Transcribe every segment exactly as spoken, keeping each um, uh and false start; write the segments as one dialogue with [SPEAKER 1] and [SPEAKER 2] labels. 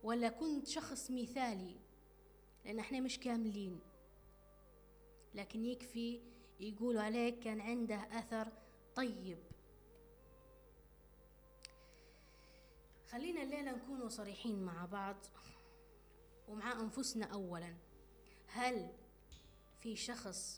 [SPEAKER 1] ولا كنت شخص مثالي؟ لأن احنا مش كاملين، لكن يكفي يقولوا عليك كان عنده أثر طيب. خلينا الليلة نكونوا صريحين مع بعض ومع أنفسنا. أولا، هل في شخص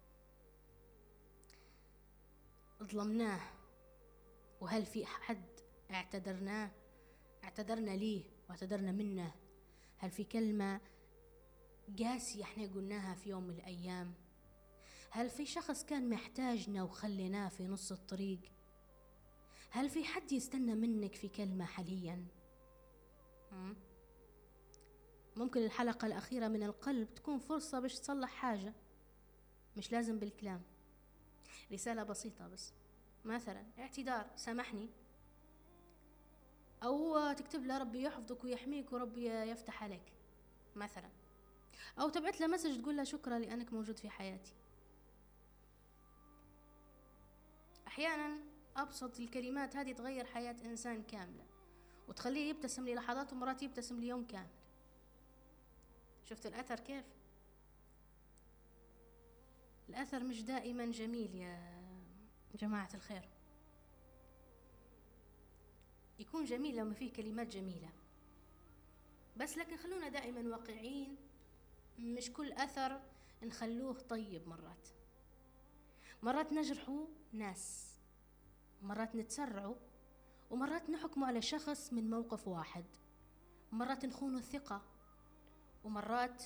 [SPEAKER 1] ظلمناه؟ وهل في حد اعتذرناه اعتذرنا ليه واعتذرنا منه؟ هل في كلمة قاسية احنا قلناها في يوم من الأيام؟ هل في شخص كان محتاجنا وخليناه في نص الطريق؟ هل في حد يستنى منك في كلمة حاليا؟ ممكن الحلقة الأخيرة من القلب تكون فرصة باش تصلح حاجة، مش لازم بالكلام، رسالة بسيطة بس، مثلا اعتذار، سامحني، أو تكتب له ربي يحفظك ويحميك وربي يفتح عليك مثلا، أو تبعت له مسج تقول له شكرا لأنك موجود في حياتي. أحيانا أبسط الكلمات هذه تغير حياة إنسان كاملة وتخليه يبتسم للحظات ومرات يبتسم ليوم كامل. شفت الأثر كيف؟ الأثر مش دائما جميل يا جماعة الخير، يكون جميل لما فيه كلمات جميلة بس، لكن خلونا دائما واقعين، مش كل أثر نخلوه طيب. مرات مرات نجرحوا ناس، مرات نتسرعوا، ومرات نحكموا على شخص من موقف واحد، مرات نخونوا الثقة، ومرات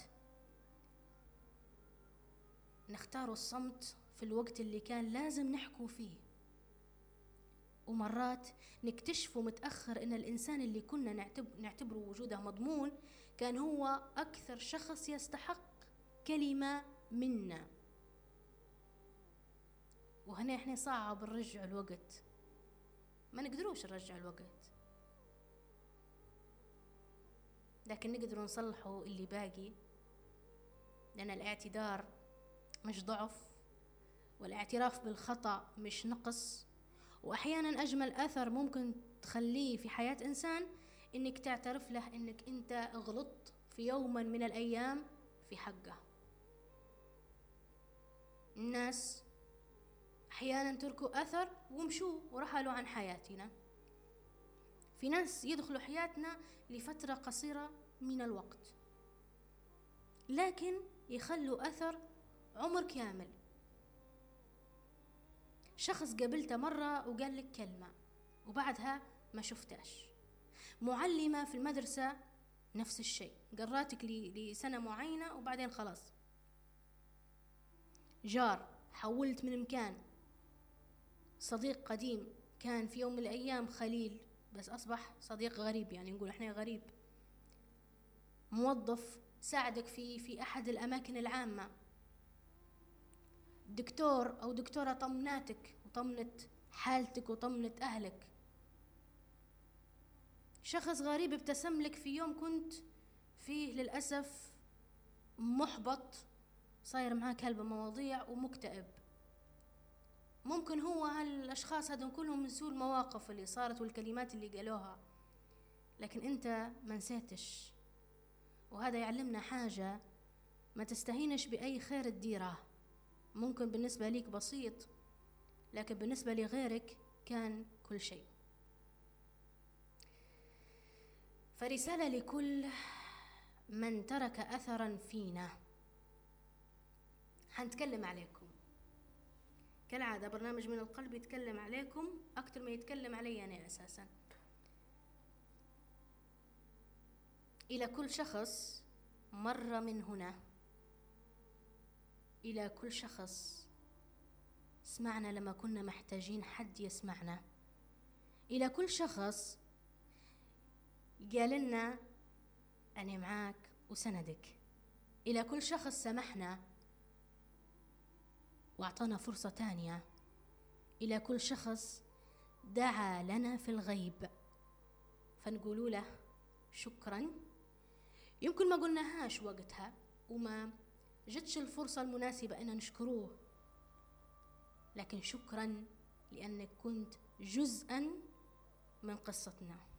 [SPEAKER 1] نختاروا الصمت في الوقت اللي كان لازم نحكوا فيه، ومرات نكتشفوا متأخر إن الإنسان اللي كنا نعتبر نعتبره وجوده مضمون كان هو أكثر شخص يستحق كلمة منا. وهنا إحنا صعب نرجع الوقت، ما نقدروش نرجع الوقت، لكن نقدر نصلحه اللي باقي، لأن الاعتذار مش ضعف، والاعتراف بالخطأ مش نقص. وأحيانا أجمل أثر ممكن تخليه في حياة إنسان إنك تعترف له إنك أنت غلطت في يوما من الأيام في حقه. الناس أحيانا تركوا أثر ومشوا ورحلوا عن حياتنا. في ناس يدخلوا حياتنا لفترة قصيرة من الوقت لكن يخلوا أثر عمر كامل. شخص قابلته مرة وقال لك كلمة وبعدها ما شفتاش. معلمة في المدرسة نفس الشيء، قراتك لسنة معينة وبعدين خلاص. جار حولت من مكان. صديق قديم كان في يوم من الأيام خليل بس أصبح صديق غريب، يعني نقول إحنا غريب. موظف ساعدك في في أحد الأماكن العامة. دكتور أو دكتورة طمناتك وطمنت حالتك وطمنت أهلك. شخص غريب ابتسم لك في يوم كنت فيه للأسف محبط، صاير معاك هلبة مواضيع ومكتئب. ممكن هو هالأشخاص هذول كلهم من سوء المواقف اللي صارت والكلمات اللي قالوها، لكن أنت ما نسيتش. وهذا يعلمنا حاجة، ما تستهينش بأي خير تديره. ممكن بالنسبة ليك بسيط لكن بالنسبة لغيرك كان كل شيء. فرسالة لكل من ترك أثرا فينا، حنتكلم عليكم كالعادة. برنامج من القلب يتكلم عليكم أكتر ما يتكلم علي أنا أساسا. إلى كل شخص مر من هنا، إلى كل شخص سمعنا لما كنا محتاجين حد يسمعنا، إلى كل شخص قال لنا أنا معاك وسندك، إلى كل شخص سمحنا وأعطانا فرصة تانية، إلى كل شخص دعا لنا في الغيب فنقول له شكرا. يمكن ما قلناهاش وقتها وما جتش الفرصة المناسبة أن نشكروه، لكن شكرا لأنك كنت جزءا من قصتنا.